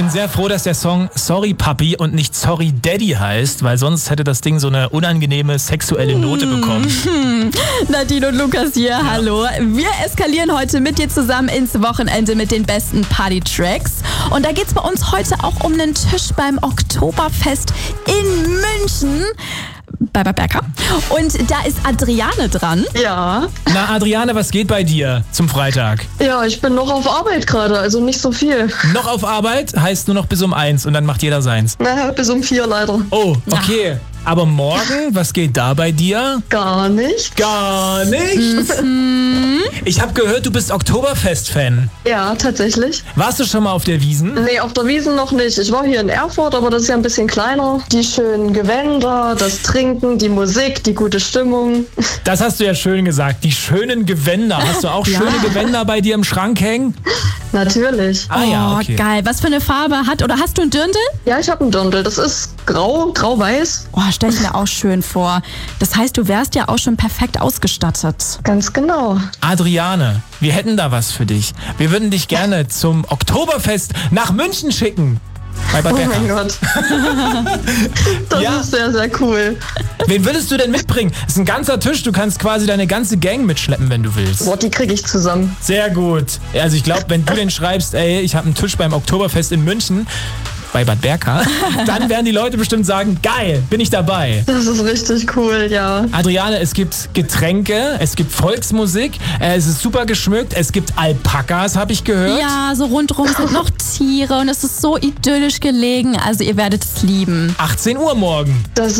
bin sehr froh, dass der Song Sorry Papi und nicht Sorry Daddy heißt, weil sonst hätte das Ding so eine unangenehme sexuelle Note bekommen. Nadine und Lukas hier, hallo. Wir eskalieren heute mit dir zusammen ins Wochenende mit den besten Party-Tracks. Und da geht's bei uns heute auch um einen Tisch beim Oktoberfest in München. Bei Berker. Und da ist Adriane dran. Ja. Na Adriane, was geht bei dir zum Freitag? Ja, ich bin noch auf Arbeit gerade, also nicht so viel. Noch auf Arbeit? Heißt nur noch bis um 1 und dann macht jeder seins. Na, bis um 4 leider. Oh, okay. Aber morgen, was geht da bei dir? Gar nicht. Gar nichts? Ich habe gehört, du bist Oktoberfest-Fan. Ja, tatsächlich. Warst du schon mal auf der Wiesn? Nee, auf der Wiesn noch nicht. Ich war hier in Erfurt, aber das ist ja ein bisschen kleiner. Die schönen Gewänder, das Trinken, die Musik, die gute Stimmung. Das hast du ja schön gesagt. Die schönen Gewänder. Hast du auch schöne Gewänder bei dir im Schrank hängen? Natürlich. Ah ja, okay. Geil. Was für eine Farbe hast du ein Dirndl? Ja, ich habe einen Dirndl. Das ist grau-weiß. Oh, stell ich mir auch schön vor. Das heißt, du wärst ja auch schon perfekt ausgestattet. Ganz genau. Adriane, wir hätten da was für dich. Wir würden dich gerne zum Oktoberfest nach München schicken. Bei Bad Oh Berka. mein Gott. Das Ja. ist sehr, sehr cool. Wen würdest du denn mitbringen? Das ist ein ganzer Tisch, du kannst quasi deine ganze Gang mitschleppen, wenn du willst. Boah, die kriege ich zusammen. Sehr gut. Also ich glaube, wenn du den schreibst, ey, ich habe einen Tisch beim Oktoberfest in München, bei Bad Berka, dann werden die Leute bestimmt sagen, geil, bin ich dabei. Das ist richtig cool, ja. Adriane, es gibt Getränke, es gibt Volksmusik, es ist super geschmückt, es gibt Alpakas, habe ich gehört. Ja, so rundherum sind noch Tiere und es ist so idyllisch gelegen. Also ihr werdet es lieben. 18 Uhr morgen. Das